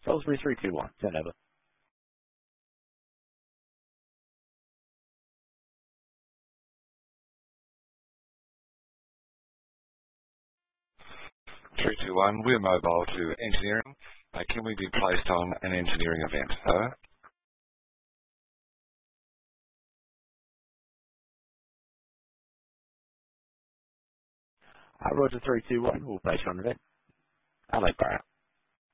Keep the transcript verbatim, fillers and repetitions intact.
Salisbury three two one, send over. three two one, we're mobile to engineering. Uh, can we be placed on an engineering event? Over. Uh, Roger three two one, we'll place you on event. Hello, Barrett.